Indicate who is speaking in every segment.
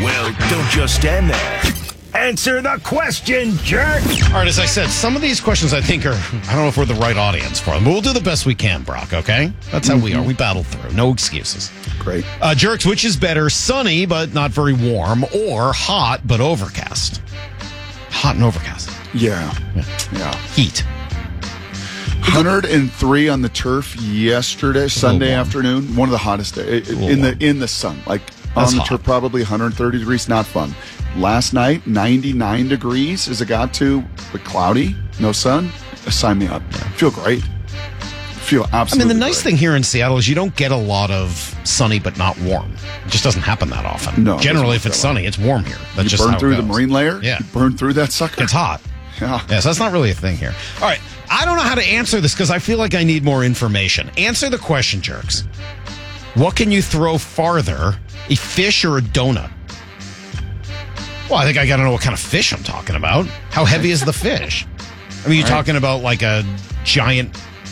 Speaker 1: Well, don't just stand there. Answer the question, jerk!
Speaker 2: All right, as I said, some of these questions I think are, I don't know if we're the right audience for them, but we'll do the best we can, Brock, okay? That's how we are. We battle through. No excuses.
Speaker 3: Great.
Speaker 2: Jerks, which is better, sunny but not very warm, or hot but overcast? Hot and overcast.
Speaker 3: Yeah.
Speaker 2: Heat.
Speaker 3: 103 on the turf yesterday, Sunday
Speaker 2: warm.
Speaker 3: afternoon. One of the hottest days in the sun. Like
Speaker 2: That's
Speaker 3: on the
Speaker 2: hot.
Speaker 3: turf, probably 130 degrees. Not fun. Last night, 99 degrees as it got to, but cloudy, no sun. Sign me up. Feel great. Feel absolutely.
Speaker 2: The nice
Speaker 3: great.
Speaker 2: thing here in Seattle is you don't get a lot of sunny but not warm. It just doesn't happen that often.
Speaker 3: No, it
Speaker 2: Generally,
Speaker 3: doesn't
Speaker 2: if it's
Speaker 3: that
Speaker 2: sunny, it's warm here. That's
Speaker 3: You
Speaker 2: just
Speaker 3: burn
Speaker 2: how it
Speaker 3: through the
Speaker 2: goes.
Speaker 3: marine layer.
Speaker 2: Yeah.
Speaker 3: You burn through that sucker.
Speaker 2: It's hot.
Speaker 3: Yeah.
Speaker 2: Yeah, so that's not really a thing here. All right. I don't know how to answer this because I feel like I need more information. Answer the question, jerks. What can you throw farther, a fish or a donut? Well, I think I got to know what kind of fish I'm talking about. How heavy is the fish? I mean, you're talking about like a giant,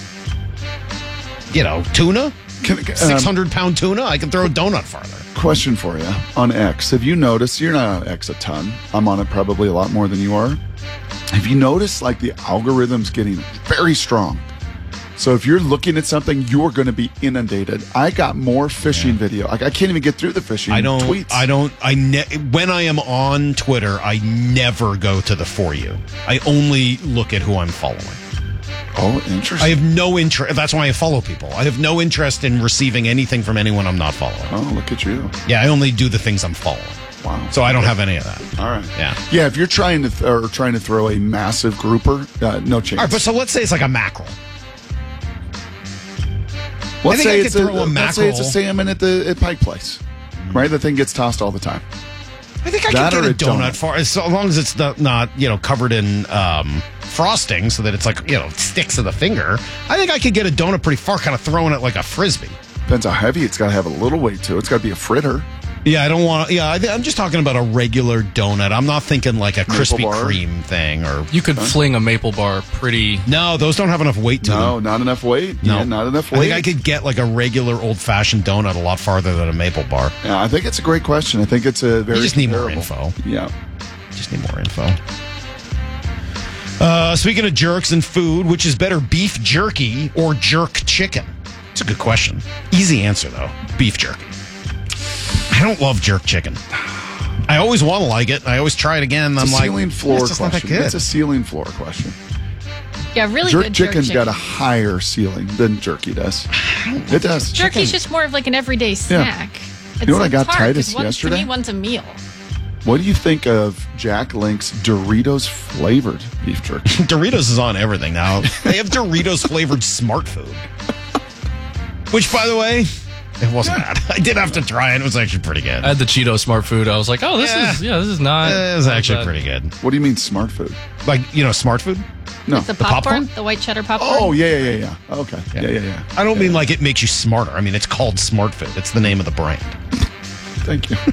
Speaker 2: tuna? 600-pound tuna? I can throw a donut farther.
Speaker 3: Question for you on X. Have you noticed, you're not on X a ton. I'm on it probably a lot more than you are. Have you noticed like the algorithm's getting very strong? So if you're looking at something, you're going to be inundated. I got more fishing video. Like I can't even get through the fishing tweets.
Speaker 2: When I am on Twitter, I never go to the For You. I only look at who I'm following.
Speaker 3: Oh, interesting.
Speaker 2: I have no interest. That's why I follow people. I have no interest in receiving anything from anyone I'm not following.
Speaker 3: Oh, look at you.
Speaker 2: Yeah, I only do the things I'm following.
Speaker 3: Wow.
Speaker 2: So I don't have any of that.
Speaker 3: All right.
Speaker 2: Yeah.
Speaker 3: Yeah, if you're trying to throw a massive grouper, no chance.
Speaker 2: All right, but so let's say it's like a mackerel.
Speaker 3: Let's
Speaker 2: I think
Speaker 3: say
Speaker 2: I could throw a
Speaker 3: let's say it's a
Speaker 2: mackerel.
Speaker 3: salmon at Pike Place. Right? The thing gets tossed all the time.
Speaker 2: I think I
Speaker 3: That
Speaker 2: could
Speaker 3: or
Speaker 2: get a
Speaker 3: a
Speaker 2: donut
Speaker 3: donut.
Speaker 2: for as long as it's not covered in frosting, so that it's like sticks to the finger. I think I could get a donut pretty far, kind of throwing it like a frisbee.
Speaker 3: Depends how heavy. It's got to have a little weight to it. It's got to be a fritter.
Speaker 2: Yeah, I don't want to. Yeah, I'm just talking about a regular donut. I'm not thinking like a Krispy
Speaker 3: bar?
Speaker 2: Kreme thing or.
Speaker 4: You could fling a maple bar pretty.
Speaker 2: No, those don't have enough weight to
Speaker 3: No,
Speaker 2: them.
Speaker 3: not enough weight.
Speaker 2: No.
Speaker 3: Yeah, not enough weight.
Speaker 2: I think I could get like a regular old-fashioned donut a lot farther than a maple bar.
Speaker 3: Yeah, I think it's a great question. I think it's a very.
Speaker 2: You just need more
Speaker 3: comparable.
Speaker 2: info.
Speaker 3: Yeah.
Speaker 2: Just need more info. Speaking of jerks and food, which is better, beef jerky or jerk chicken? It's a good question. Easy answer, though. Beef jerky. I don't love jerk chicken. I always want to like it. I always try it again. And
Speaker 3: It's
Speaker 2: I'm
Speaker 3: a ceiling
Speaker 2: like,
Speaker 3: floor
Speaker 2: it's just not that
Speaker 3: question.
Speaker 2: good.
Speaker 3: It's a ceiling floor question.
Speaker 5: Yeah, really
Speaker 3: Jerk
Speaker 5: good
Speaker 3: chicken's
Speaker 5: jerk
Speaker 3: got
Speaker 5: chicken.
Speaker 3: a higher ceiling than jerky does. It does.
Speaker 5: Jerky's just more of like an everyday snack. It's,
Speaker 3: know what I got
Speaker 5: it's hard,
Speaker 3: Titus
Speaker 5: 'cause
Speaker 3: yesterday?
Speaker 5: To me, one's a meal.
Speaker 3: What do you think of Jack Link's Doritos flavored beef jerky?
Speaker 2: Doritos is on everything now. They have Doritos flavored smart food. Which, by the way, it wasn't bad. I did have to try it. It was actually pretty good.
Speaker 4: I had the Cheeto Smart Food. I was like, oh, this is not.
Speaker 2: It was
Speaker 4: not
Speaker 2: actually
Speaker 4: bad.
Speaker 2: pretty good.
Speaker 3: What do you mean smart food?
Speaker 2: Like, smart food?
Speaker 3: No.
Speaker 5: The
Speaker 2: popcorn?
Speaker 5: popcorn, the white cheddar popcorn.
Speaker 3: Oh, yeah. Okay. Yeah.
Speaker 2: I don't mean like it makes you smarter. I mean, it's called smart food. It's the name of the brand.
Speaker 3: Thank you.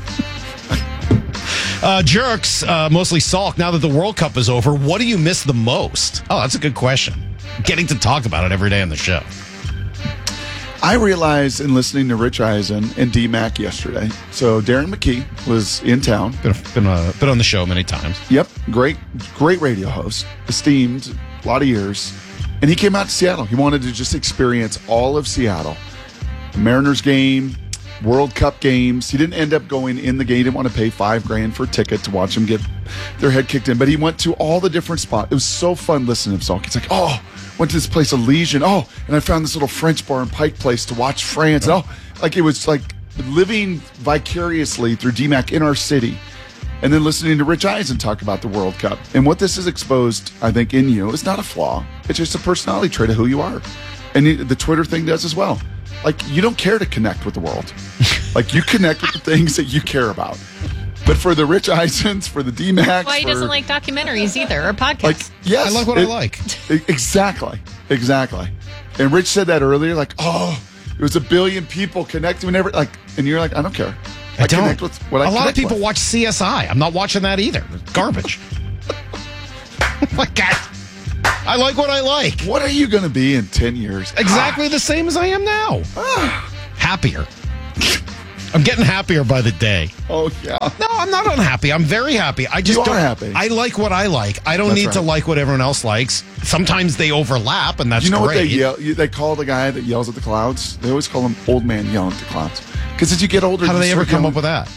Speaker 2: Jerks, mostly Salk, now that the World Cup is over, what do you miss the most? Oh, that's a good question. Getting to talk about it every day on the show.
Speaker 3: I realized in listening to Rich Eisen and D-Mac yesterday. So Darren McKee was in town.
Speaker 2: Been on the show many times.
Speaker 3: Yep. Great radio host. Esteemed. A lot of years. And he came out to Seattle. He wanted to just experience all of Seattle. The Mariners game, World Cup games. He didn't end up going in the game. He didn't want to pay $5,000 for a ticket to watch them get their head kicked in. But he went to all the different spots. It was so fun listening to him. He's like, went to this place, Elysian. And I found this little French bar in Pike Place to watch France. And like it was like living vicariously through DMAC in our city. And then listening to Rich Eisen talk about the World Cup. And what this has exposed, I think, in you is not a flaw. It's just a personality trait of who you are. And the Twitter thing does as well. Like, you don't care to connect with the world. Like, you connect with the things that you care about. But for the Rich Eisens, for the D-Max...
Speaker 5: That's why he doesn't like documentaries either, or podcasts.
Speaker 3: Like, yes.
Speaker 2: I like what I like.
Speaker 3: Exactly. And Rich said that earlier, like, it was 1 billion people connecting and you're like, I don't care. I
Speaker 2: don't.
Speaker 3: connect with what I
Speaker 2: A lot of
Speaker 3: connect
Speaker 2: people
Speaker 3: with.
Speaker 2: watch CSI. I'm not watching that either. It's garbage. Like that. I like what I like.
Speaker 3: What are you going to be in 10 years?
Speaker 2: Exactly the same as I am now. Happier. I'm getting happier by the day.
Speaker 3: Oh, yeah.
Speaker 2: No, I'm not unhappy. I'm very happy. I just
Speaker 3: You are
Speaker 2: don't.
Speaker 3: happy.
Speaker 2: I like what I like. I don't
Speaker 3: That's
Speaker 2: need to
Speaker 3: right.
Speaker 2: like what everyone else likes. Sometimes they overlap, and that's
Speaker 3: You know what they
Speaker 2: great.
Speaker 3: yell? They call the guy that yells at the clouds? They always call him old man yelling at the clouds. Because as you get older,
Speaker 2: How do
Speaker 3: you
Speaker 2: they ever
Speaker 3: start
Speaker 2: come
Speaker 3: yelling-
Speaker 2: up with that?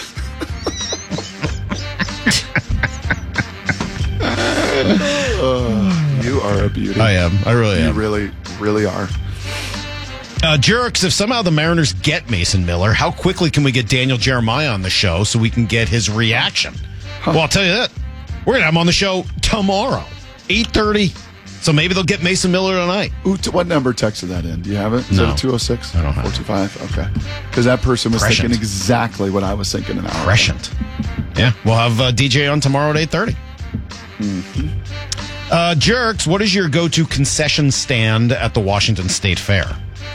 Speaker 3: You are a beauty.
Speaker 2: I am. I really
Speaker 3: You
Speaker 2: am.
Speaker 3: really, really are.
Speaker 2: Jerks, if somehow the Mariners get Mason Miller, how quickly can we get Daniel Jeremiah on the show so we can get his reaction? Well, I'll tell you that. We're going to have him on the show tomorrow, 8:30. So maybe they'll get Mason Miller tonight.
Speaker 3: Ooh, what number texted that in? Do you have it? Is
Speaker 2: No.
Speaker 3: it a 206?
Speaker 2: I don't have it.
Speaker 3: 425? Okay. Because that person was
Speaker 2: Prescient.
Speaker 3: thinking exactly what I was thinking an hour ago.
Speaker 2: Prescient. Yeah, we'll have DJ on tomorrow at 8:30. Jerks, what is your go-to concession stand at the Washington State Fair?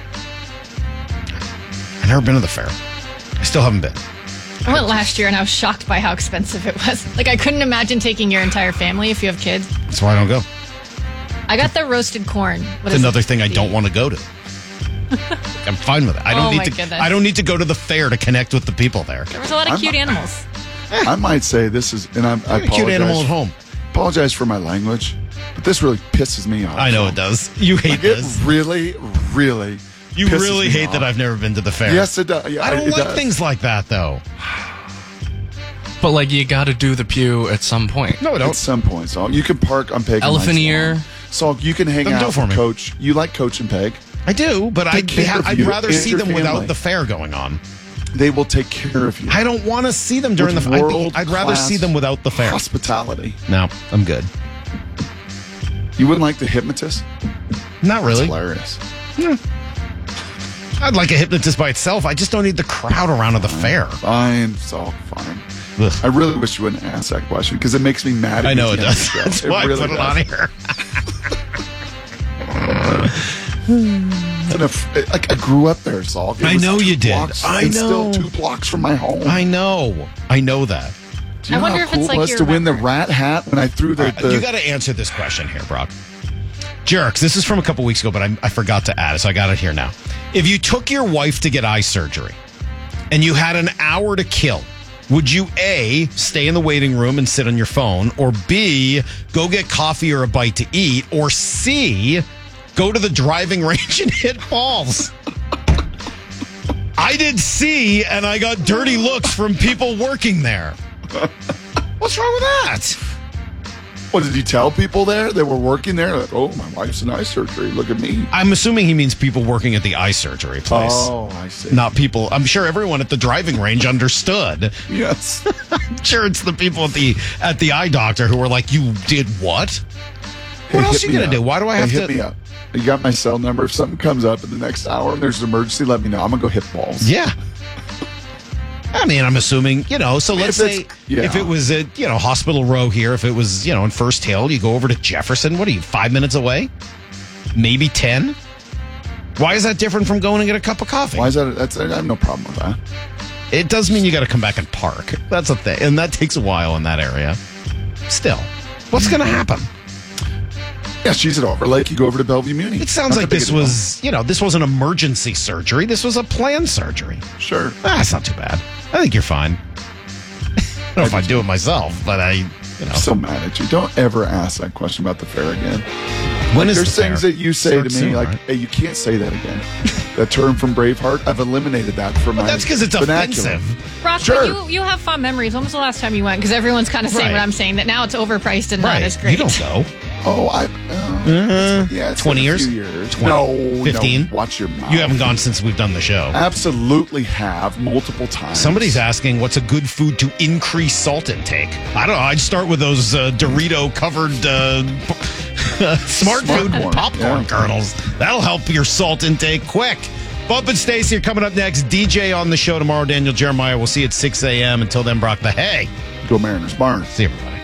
Speaker 2: I've never been to the fair. I still haven't been.
Speaker 5: I went last year and I was shocked by how expensive it was. Like, I couldn't imagine taking your entire family if you have kids.
Speaker 2: That's why I don't go.
Speaker 5: I got the roasted corn. What
Speaker 2: It's
Speaker 5: is
Speaker 2: another
Speaker 5: it?
Speaker 2: thing I don't want to go to. I'm fine with it. I don't
Speaker 5: Oh,
Speaker 2: need
Speaker 5: my
Speaker 2: to.
Speaker 5: goodness.
Speaker 2: I don't need to go to the fair to connect with the people there.
Speaker 5: There was a lot of cute animals.
Speaker 3: I might say this is, and I
Speaker 2: I
Speaker 3: apologize.
Speaker 2: have a cute animal at home.
Speaker 3: Apologize for my language, but this really pisses me off.
Speaker 2: I know it does. You hate
Speaker 3: It
Speaker 2: this.
Speaker 3: really, really.
Speaker 2: You
Speaker 3: pisses
Speaker 2: really
Speaker 3: me
Speaker 2: hate that
Speaker 3: off.
Speaker 2: I've never been to the fair.
Speaker 3: Yes, it does. Yeah,
Speaker 2: I don't
Speaker 3: it
Speaker 2: like
Speaker 3: does.
Speaker 2: things like that, though.
Speaker 4: But like you got to do the pew at some point.
Speaker 2: No, I
Speaker 3: At
Speaker 2: don't.
Speaker 3: some point, so you can park on Peg.
Speaker 4: Elephant ear.
Speaker 3: So you can hang
Speaker 2: Then do
Speaker 3: out
Speaker 2: it for
Speaker 3: with
Speaker 2: me.
Speaker 3: Coach. You like Coach and Peg.
Speaker 2: I do, but
Speaker 3: Take care of
Speaker 2: I'd
Speaker 3: you
Speaker 2: rather
Speaker 3: and
Speaker 2: see
Speaker 3: your
Speaker 2: them without
Speaker 3: family.
Speaker 2: the fair going on.
Speaker 3: They will take care of you.
Speaker 2: I don't want to see them during
Speaker 3: With
Speaker 2: the. I'd rather
Speaker 3: world-class
Speaker 2: see them without the fair.
Speaker 3: Hospitality.
Speaker 2: No, I'm good.
Speaker 3: You wouldn't like the hypnotist?
Speaker 2: Not really.
Speaker 3: Hilarious.
Speaker 2: I'd like a hypnotist by itself. I just don't need the crowd around at the fair.
Speaker 3: Fine, so fine.
Speaker 2: Ugh.
Speaker 3: I really wish you wouldn't ask that question because it makes me mad.
Speaker 2: I
Speaker 3: at you
Speaker 2: know
Speaker 3: at
Speaker 2: it
Speaker 3: the end of
Speaker 2: does.
Speaker 3: the show.
Speaker 2: That's why
Speaker 3: really
Speaker 2: I put it
Speaker 3: does.
Speaker 2: on here.
Speaker 3: And I grew up there, Saul. It
Speaker 2: I
Speaker 3: was
Speaker 2: know
Speaker 3: 2
Speaker 2: you did.
Speaker 3: blocks,
Speaker 2: I
Speaker 3: and still
Speaker 2: know.
Speaker 3: 2 blocks from my home.
Speaker 2: I know that.
Speaker 3: Do you
Speaker 5: I
Speaker 3: know
Speaker 5: wonder
Speaker 3: how
Speaker 5: if it's
Speaker 3: cool
Speaker 5: like
Speaker 3: it was
Speaker 5: you
Speaker 3: to win the
Speaker 5: remember.
Speaker 3: rat hat when I threw the.
Speaker 2: You got to answer this question here, Brock. Jerks, this is from a couple weeks ago, but I forgot to add it, so I got it here now. If you took your wife to get eye surgery and you had an hour to kill, would you A, stay in the waiting room and sit on your phone, or B, go get coffee or a bite to eat, or C, go to the driving range and hit balls? I did C, and I got dirty looks from people working there. What's wrong with that?
Speaker 3: What did you tell people there that were working there? Like, oh, my wife's in eye surgery. Look at me.
Speaker 2: I'm assuming he means people working at the eye surgery place.
Speaker 3: Oh, I see.
Speaker 2: Not people. I'm sure everyone at the driving range understood.
Speaker 3: Yes.
Speaker 2: I'm sure it's the people at the eye doctor who were like, "You did what? What else
Speaker 3: Hit
Speaker 2: are you
Speaker 3: me
Speaker 2: gonna
Speaker 3: up.
Speaker 2: do? Why do I
Speaker 3: Hey,
Speaker 2: have
Speaker 3: hit
Speaker 2: to?"
Speaker 3: me up. You got my cell number. If something comes up in the next hour and there's an emergency, let me know. I'm gonna go hit balls.
Speaker 2: Yeah. I mean, I'm assuming, so let's
Speaker 3: If
Speaker 2: say
Speaker 3: it's- yeah.
Speaker 2: if it was at, Hospital Row here, if it was, in First Hill, you go over to Jefferson. What are you, 5 minutes away? Maybe 10? Why is that different from going and get a cup of coffee?
Speaker 3: Why is that? I have no problem with that.
Speaker 2: It does mean you got to come back and park. That's a thing. And that takes a while in that area. Still, what's going to happen?
Speaker 3: Yeah, she's at Overlake. You go over to Bellevue Muni.
Speaker 2: It sounds
Speaker 3: Not
Speaker 2: like
Speaker 3: that big
Speaker 2: this
Speaker 3: a deal.
Speaker 2: was, this was an emergency surgery. This was a planned surgery.
Speaker 3: Sure.
Speaker 2: That's not too bad. I think you're fine. I don't know if I'd do it myself, but
Speaker 3: I'm so mad at you. Don't ever ask that question about the fair again.
Speaker 2: When is
Speaker 3: There's
Speaker 2: the fair?
Speaker 3: things that you say to me
Speaker 2: Starts soon,
Speaker 3: like,
Speaker 2: right?
Speaker 3: hey, you can't say that again. That term from Braveheart, I've eliminated that from my
Speaker 2: That's because it's
Speaker 3: vernacular.
Speaker 2: offensive.
Speaker 5: Brock,
Speaker 3: Sure.
Speaker 5: but you have fond memories. When was the last time you went? Because everyone's kind of saying
Speaker 2: Right.
Speaker 5: what I'm saying, that now it's overpriced and
Speaker 2: Right.
Speaker 5: not as great.
Speaker 2: You don't go.
Speaker 3: Oh, yeah, it's
Speaker 2: 20
Speaker 3: been a
Speaker 2: years?
Speaker 3: few years.
Speaker 2: 20,
Speaker 3: No,
Speaker 2: 15?
Speaker 3: No, watch your mouth.
Speaker 2: You haven't gone since we've done the show.
Speaker 3: Absolutely have multiple times.
Speaker 2: Somebody's asking what's a good food to increase salt intake. I don't know. I'd start with those Dorito covered smart food
Speaker 3: corn,
Speaker 2: popcorn
Speaker 3: yeah.
Speaker 2: kernels. That'll help your salt intake quick. Bump and Stacey are coming up next. DJ on the show tomorrow. Daniel Jeremiah. We'll see you at 6 a.m. Until then, Brock the Hay.
Speaker 3: Go Mariners, Barnes.
Speaker 2: See you, everybody.